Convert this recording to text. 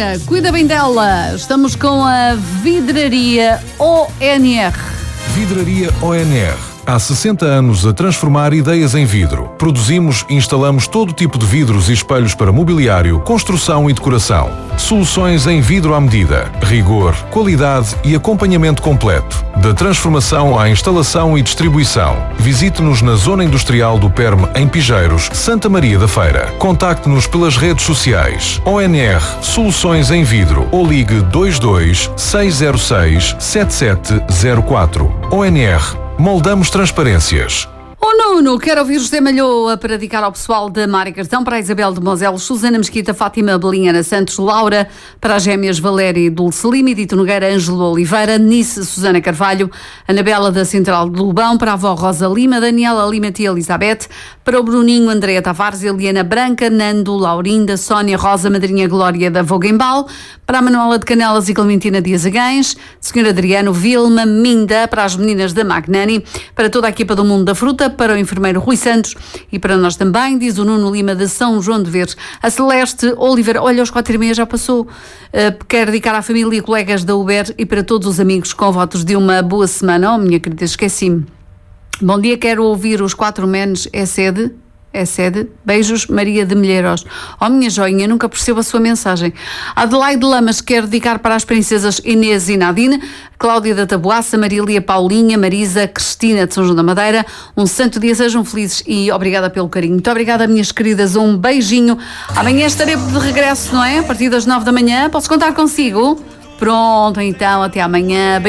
Laura, cuida bem dela. Estamos com a Vidraria ONR. Vidraria ONR. Há 60 anos a transformar ideias em vidro. Produzimos e instalamos todo tipo de vidros e espelhos para mobiliário, construção e decoração. Soluções em vidro à medida, rigor, qualidade e acompanhamento completo. Da transformação à instalação e distribuição. Visite-nos na Zona Industrial do Perme, em Pijeiros, Santa Maria da Feira. Contacte-nos pelas redes sociais. ONR Soluções em Vidro ou ligue 22 606 7704. ONR. Moldamos transparências. O Nuno quer ouvir José Malhoa para dedicar ao pessoal da Mário Cartão, para a Isabel de Moselos, Susana Mesquita, Fátima Belinha Santos, Laura, para as gêmeas Valéria e Dulce Lima, Dito Nogueira, Ângelo Oliveira, Nice, Susana Carvalho, Anabela da Central de Lobão, para a avó Rosa Lima, Daniela Lima, tia Elizabeth, para o Bruninho, Andréa Tavares, Eliana Branca, Nando, Laurinda, Sónia Rosa, Madrinha Glória da Voguembal, para a Manuela de Canelas e Clementina Dias Agães, Sr. Adriano, Vilma, Minda, para as meninas da Magnani, para toda a equipa do Mundo da Fruta, para o enfermeiro Rui Santos e para nós também, diz o Nuno Lima de São João de Verdes. A Celeste Oliveira, olha, aos 4h30 já passou. Quer dedicar à família e colegas da Uber e para todos os amigos com votos de uma boa semana. Oh, minha querida, esqueci-me. Bom dia, quero ouvir os 4 menos, é sede. Beijos, Maria de Milheiros. Oh, minha joinha, nunca percebo a sua mensagem. Adelaide Lamas quer dedicar para as princesas Inês e Nadine, Cláudia da Taboaça, Marília, Paulinha, Marisa, Cristina de São João da Madeira. Um santo dia, sejam felizes e obrigada pelo carinho. Muito obrigada, minhas queridas, um beijinho. Amanhã estarei de regresso, não é? A partir das 9 da manhã. Posso contar consigo? Pronto, então, até amanhã.